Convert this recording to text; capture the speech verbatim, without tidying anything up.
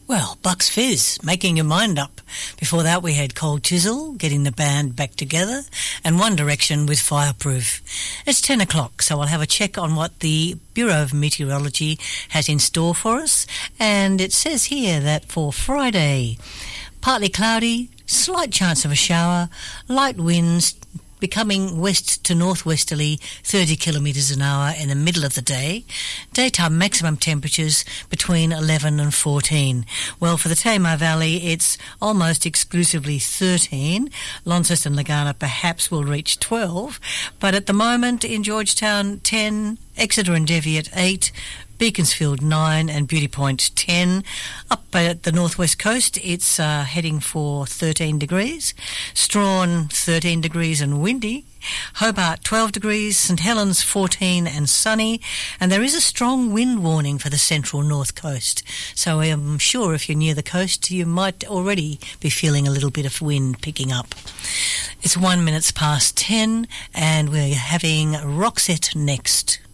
Well, Bucks Fizz, Making Your Mind Up. Before that we had Cold Chisel, Getting the Band Back Together, and One Direction with Fireproof. It's ten o'clock, so I'll have a check on what the Bureau of Meteorology has in store for us. And it says here that for Friday, partly cloudy, slight chance of a shower, light winds becoming west to northwesterly, thirty kilometres an hour in the middle of the day. Daytime maximum temperatures between eleven and fourteen. Well, for the Tamar Valley, it's almost exclusively thirteen. Launceston and Lagana perhaps will reach twelve. But at the moment in Georgetown, ten. Exeter and Deviot, eight. Beaconsfield, nine, and Beauty Point, ten. Up at the northwest coast, it's uh, heading for thirteen degrees. Strawn, thirteen degrees and windy. Hobart, twelve degrees. St Helens, fourteen and sunny. And there is a strong wind warning for the central north coast. So I'm sure if you're near the coast, you might already be feeling a little bit of wind picking up. It's one minute past ten, and we're having Roxette next.